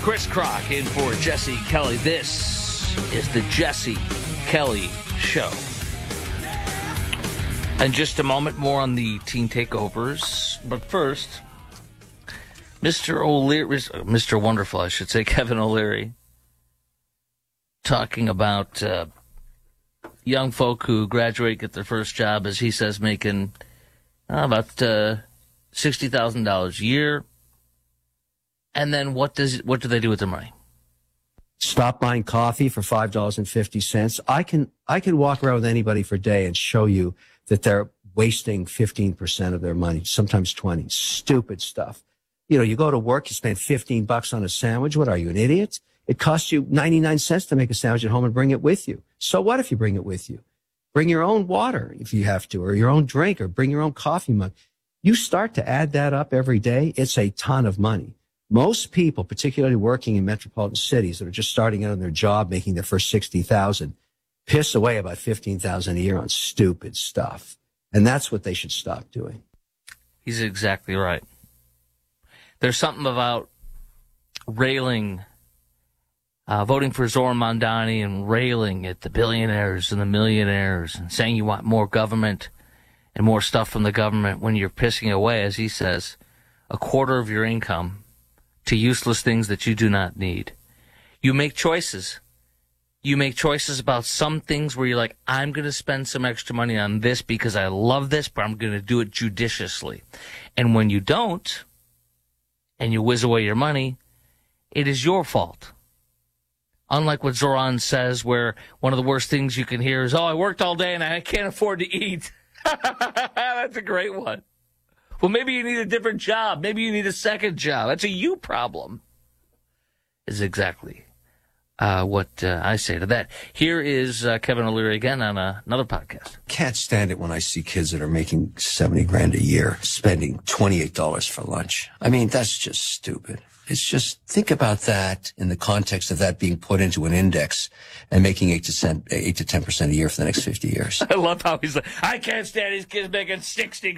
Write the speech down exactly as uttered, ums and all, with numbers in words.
Chris Crock in for Jesse Kelly. This is the Jesse Kelly Show. In just a moment, more on the teen takeovers. But first, Mister O'Leary, Mister Wonderful, I should say, Kevin O'Leary, talking about uh, young folk who graduate, get their first job, as he says, making uh, about uh, sixty thousand dollars a year. And then what does what do they do with their money? Stop buying coffee for five dollars and fifty cents. I can I can walk around with anybody for a day and show you that they're wasting fifteen percent of their money, sometimes twenty. Stupid stuff. You know, you go to work, you spend fifteen bucks on a sandwich. What are you, an idiot? It costs you ninety-nine cents to make a sandwich at home and bring it with you. So what if you bring it with you? Bring your own water if you have to, or your own drink, or bring your own coffee mug. You start to add that up every day, it's a ton of money. Most people, particularly working in metropolitan cities that are just starting out on their job, making their first sixty thousand, piss away about fifteen thousand a year on stupid stuff. And that's what they should stop doing. He's exactly right. There's something about railing, uh, voting for Zoran Mondani and railing at the billionaires and the millionaires and saying you want more government and more stuff from the government when you're pissing away, as he says, a quarter of your income to useless things that you do not need. You make choices. You make choices about some things where you're like, I'm going to spend some extra money on this because I love this, but I'm going to do it judiciously. And when you don't, and you whiz away your money, it is your fault. Unlike what Zoran says, where one of the worst things you can hear is, oh, I worked all day and I can't afford to eat. That's a great one. Well, maybe you need a different job. Maybe you need a second job. That's a you problem. Is exactly uh, what uh, I say to that. Here is uh, Kevin O'Leary again on uh, another podcast. Can't stand it when I see kids that are making seventy grand a year spending twenty-eight dollars for lunch. I mean, that's just stupid. It's just, think about that in the context of that being put into an index and making eight to ten, eight to ten percent a year for the next fifty years. I love how he's like, I can't stand these kids making sixty